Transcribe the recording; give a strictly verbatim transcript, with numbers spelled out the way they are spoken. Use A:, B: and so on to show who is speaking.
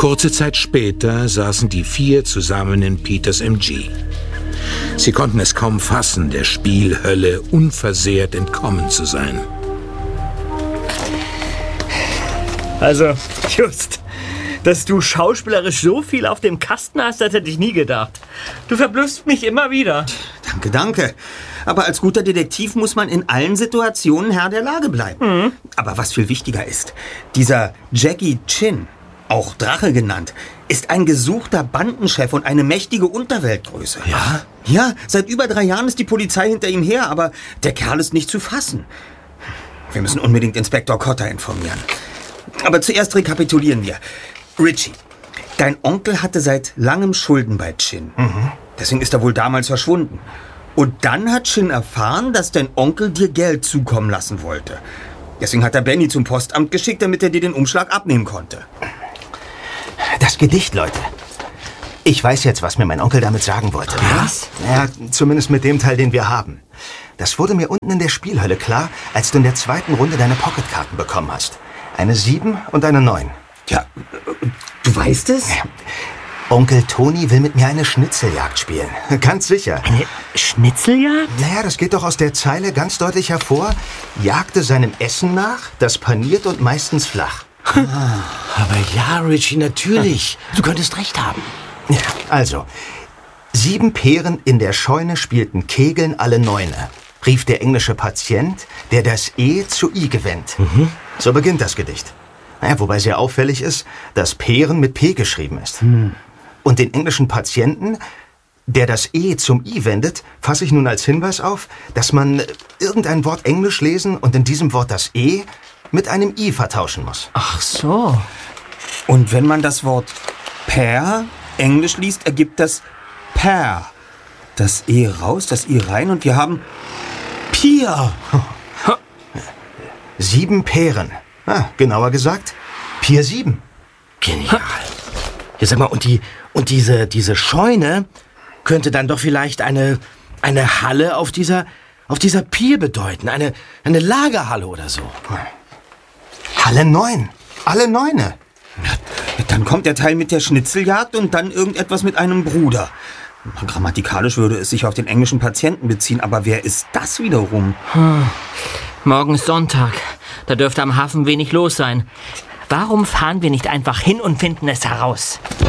A: Kurze Zeit später saßen die vier zusammen in Peters M G. Sie konnten es kaum fassen, der Spielhölle unversehrt entkommen zu sein.
B: Also, just, dass du schauspielerisch so viel auf dem Kasten hast, das hätte ich nie gedacht. Du verblüffst mich immer wieder.
C: Danke, danke. Aber als guter Detektiv muss man in allen Situationen Herr der Lage bleiben. Mhm. Aber was viel wichtiger ist, dieser Jackie Chin, auch Drache genannt, ist ein gesuchter Bandenchef und eine mächtige Unterweltgröße.
A: Ja?
C: Ja, seit über drei Jahren ist die Polizei hinter ihm her, aber der Kerl ist nicht zu fassen. Wir müssen unbedingt Inspektor Cotter informieren. Aber zuerst rekapitulieren wir. Richie, dein Onkel hatte seit langem Schulden bei Chin. Mhm. Deswegen ist er wohl damals verschwunden. Und dann hat Chin erfahren, dass dein Onkel dir Geld zukommen lassen wollte. Deswegen hat er Benny zum Postamt geschickt, damit er dir den Umschlag abnehmen konnte.
D: Das Gedicht, Leute. Ich weiß jetzt, was mir mein Onkel damit sagen wollte.
B: Was?
D: Ja, zumindest mit dem Teil, den wir haben. Das wurde mir unten in der Spielhölle klar, als du in der zweiten Runde deine Pocketkarten bekommen hast. Eine sieben und eine neun.
C: Ja, du weißt es?
D: Ja. Onkel Toni will mit mir eine Schnitzeljagd spielen. Ganz sicher.
B: Eine Schnitzeljagd?
D: Naja, das geht doch aus der Zeile ganz deutlich hervor. Jagte seinem Essen nach, das paniert und meistens flach.
E: Ah, aber ja, Richie, natürlich. Du könntest recht haben.
D: Ja, also, sieben Peren in der Scheune spielten Kegeln alle Neune, rief der englische Patient, der das E zu I gewendet. Mhm. So beginnt das Gedicht. Naja, wobei sehr auffällig ist, dass Peren mit P geschrieben ist. Mhm. Und den englischen Patienten, der das E zum I wendet, fasse ich nun als Hinweis auf, dass man irgendein Wort Englisch lesen und in diesem Wort das E mit einem I vertauschen muss.
B: Ach so.
C: Und wenn man das Wort Pair Englisch liest, ergibt das Pair. Das E raus, das I rein und wir haben Pier.
D: Sieben Peren. Ah, genauer gesagt, Pier sieben.
E: Genial. Ja, sag mal, und, die, und diese, diese Scheune könnte dann doch vielleicht eine, eine Halle auf dieser, auf dieser Pier bedeuten. Eine, eine Lagerhalle oder so.
D: Halle neun. Alle Neune.
C: Dann kommt der Teil mit der Schnitzeljagd und dann irgendetwas mit einem Bruder. Grammatikalisch würde es sich auf den englischen Patienten beziehen, aber wer ist das wiederum?
B: Hm. Morgen ist Sonntag. Da dürfte am Hafen wenig los sein. Warum fahren wir nicht einfach hin und finden es heraus?